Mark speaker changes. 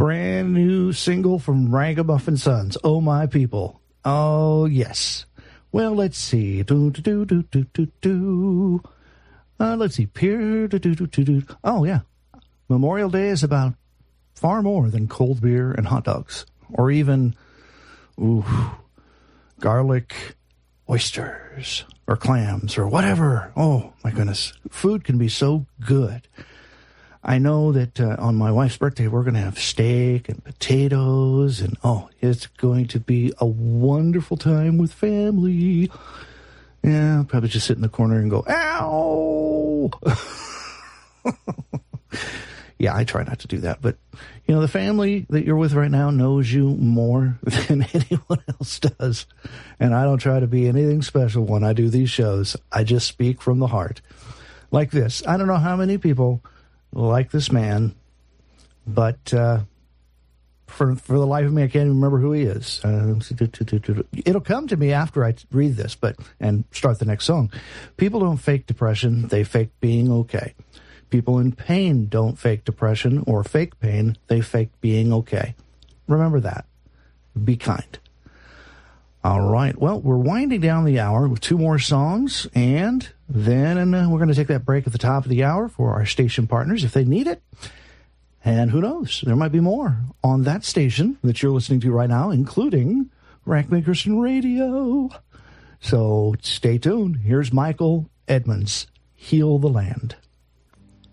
Speaker 1: Brand new single from Ragamuffin Sons, Oh My People. Oh, yes. Well, let's see. Let's see. Oh, yeah. Memorial Day is about far more than cold beer and hot dogs. Or even, garlic oysters or clams or whatever. Oh, my goodness. Food can be so good. I know that on my wife's birthday, we're going to have steak and potatoes, and it's going to be a wonderful time with family. Yeah, I'll probably just sit in the corner and go, ow! Yeah, I try not to do that, but, the family that you're with right now knows you more than anyone else does, and I don't try to be anything special when I do these shows. I just speak from the heart. Like this. I don't know how many people like this man, but for the life of me, I can't even remember who he is. It'll come to me after I read this, and start the next song. People don't fake depression; they fake being okay. People in pain don't fake depression or fake pain; they fake being okay. Remember that. Be kind. All right. Well, we're winding down the hour with two more songs, and then we're going to take that break at the top of the hour for our station partners if they need it. And who knows? There might be more on that station that you're listening to right now, including Rackman Christian Radio. So stay tuned. Here's Michael Edmonds, Heal the Land.